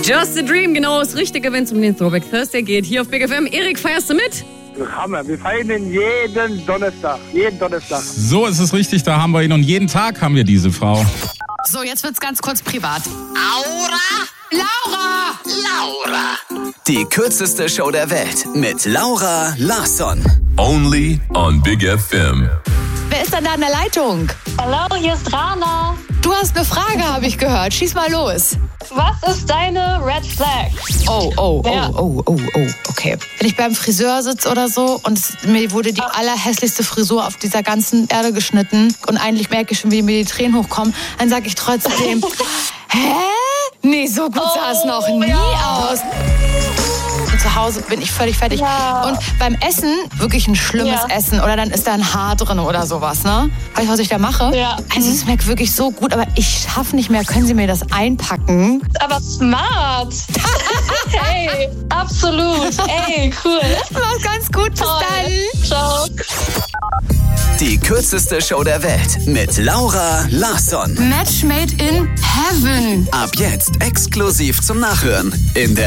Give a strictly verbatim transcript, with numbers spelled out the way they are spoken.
Just a Dream, genau das Richtige, wenn es um den Throwback Thursday geht. Hier auf Big F M. Erik, feierst du mit? Hammer, wir feiern ihn jeden Donnerstag. Jeden Donnerstag. So ist es richtig, da haben wir ihn und jeden Tag haben wir diese Frau. So, jetzt wird's ganz kurz privat. Aura! Laura! Laura! Die kürzeste Show der Welt mit Laura Larsson. Only on Big F M. Wer ist denn da in der Leitung? Hallo, hier ist Rana. Du hast eine Frage, habe ich gehört. Schieß mal los. Was ist deine Red Flag? Oh, oh, oh, Ja. oh, oh, oh, okay. Wenn ich beim Friseur sitze oder so und es, mir wurde die allerhässlichste Frisur auf dieser ganzen Erde geschnitten und eigentlich merke ich schon, wie mir die Tränen hochkommen, dann sage ich trotzdem, hä? Nee, so gut sah es noch nie aus. Und zu Hause bin ich völlig fertig. Ja. Und beim Essen, wirklich ein schlimmes Ja. Essen oder dann ist da ein Haar drin oder sowas, ne? Weißt du, was ich da mache? Ja. Also es schmeckt wirklich so gut, aber ich schaffe nicht mehr. Können Sie mir das einpacken? Aber smart. Hey, absolut. Ey, cool. Mach's ganz gut, bis Toll. dann. Ciao. Die kürzeste Show der Welt mit Laura Larsson. Match made in heaven. Ab jetzt exklusiv zum Nachhören in der